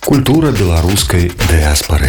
Культура беларускай дыаспары.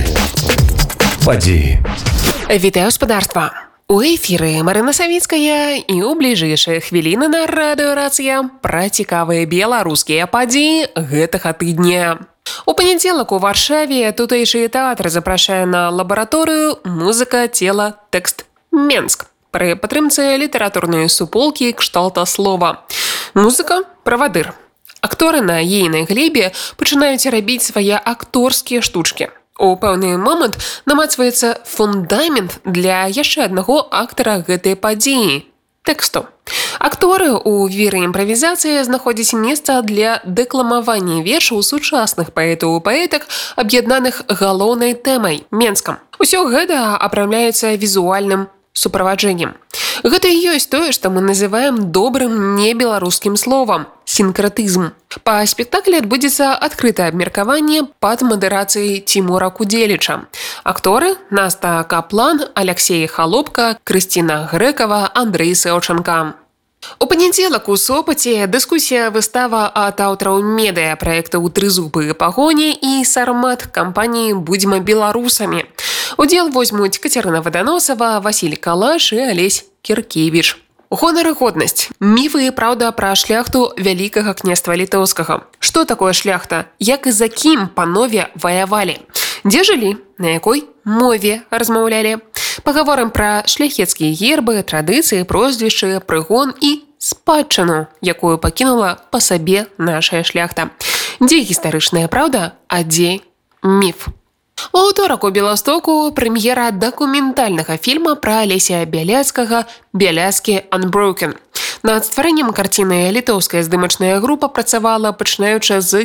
Падзеі. Вітаю гаспадарства. У эфіры Марына Савіцкая і ў бліжэйшыя хвіліны на радыёрацыя пра цікавыя беларускія падзеі гэтага тыдня. У панядзелак у Варшаве тутэйшы тэатр запрашае на лабараторыю «Музыка, цела, тэкст. Менск» пры падтрымцы літаратурнай суполкі кшталта слова. Музыка – правадыр. Акторы на ейнай глебе пачынаюць рабіць свае акторскія штучкі. У пэўны момант намацваецца фундамент для яшчэ аднаго актара гэтай падзеі – тэксту. Акторы ў віры імправізацыі знаходзяць месца для дэкламавання вершаў сучасных паэтаў і паэтак, аб'яднаных галоўнай тэмай – Менскам. Усё гэта апрамляецца візуальным суправаджэннем. Гэта і ёсць тое, што мы называем добрым небеларускім словам – сінкратызм. Па спектаклі адбудзецца адкрытае абмеркаванне пад мадэрацыяй Цімура Кудзеліча. Акторы – Наста Каплан, Аляксей Халопка, Крысціна Грэкава, Андрэй Сэўчанка. У панядзелак у Сопаце дыскусія выстава ад аўтараў медыа-праектаў «Трызубы пагоні» і «Сармат» кампаніі «Будзьма беларусамі». Удзел возьмуць Кацярына Ваданосава, Васіль Калаш і Алесь Кіркевіч. Гонар і годнасць. Міфы і праўда пра шляхту вялікага княства літоўскага. Што такое шляхта? Як і за кім панове ваявалі? Дзе жылі? На якой мове размаўлялі? Пагаворым пра шляхецкія гербы, традыцыі, прозвішчы, прыгон і спадчыну, якую пакінула па сабе нашая шляхта. Дзе гістарычная праўда, а дзе міф? У аўторак у Беластоку прэм'ера дакументальнага фільма пра Алеся Бяляцкага «Бяляцкі Unbroken». Над стварэннем карціны літоўская здымачная група працавала, пачынаючы з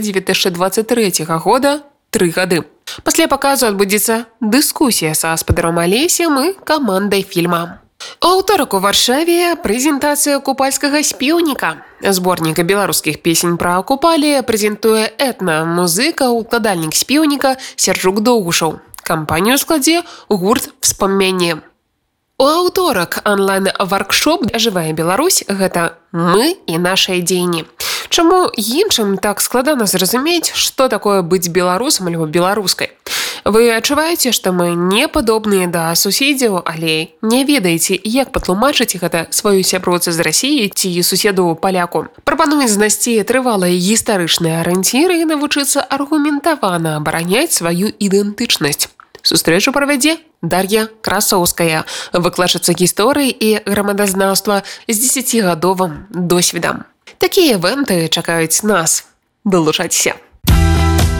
2023 года 3 гады. Пасля паказу адбудзецца дыскусія са спадаром Алесем і камандай фільма. У аўторак у Варшаве прэзентацыя купальскага спеўніка. Зборнік беларускіх песень пра купалі прэзентуе этна-музыка, укладальнік спеўніка Сярджук Доўгушаў. Кампанію складзе гурт «Вспамянне». У аўторак онлайн-варкшоп «Жывая Беларусь» – гэта мы і нашыя дзеянні. Чаму іншым так складана зразумець, што такое быць беларусам альбо беларускай? Вы адчуваеце, што мы не падобныя да суседзяў, але не ведаеце, як патлумачыць гэта сваёй сяброўцы з Расіі ці суседу паляку. Прапануюць знайсці трывалыя гістарычныя арыенціры і навучыцца аргументавана абараняць сваю ідэнтычнасць. Сустрэчу правядзе Дар'я Красоўская, выкладчыца гісторыі і грамадазнаўства з 10-гадовым досведам. Такія івэнты чакаюць нас. Далучайцеся!